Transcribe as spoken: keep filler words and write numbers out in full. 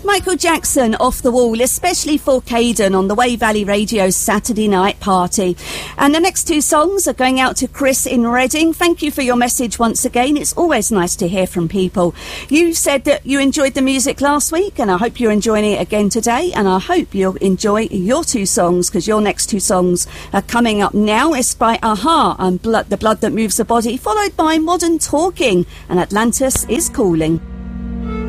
Michael Jackson, Off the Wall, especially for Caden on the Way Valley Radio Saturday night party. And the next two songs are going out to Chris in Reading. Thank you for your message once again. It's always nice to hear from people. You said that you enjoyed the music last week, and I hope you're enjoying it again today. And I hope you'll enjoy your two songs, because your next two songs are coming up now. It's by Aha and Blood, The Blood That Moves the Body, followed by Modern Talking, and Atlantis Is Calling.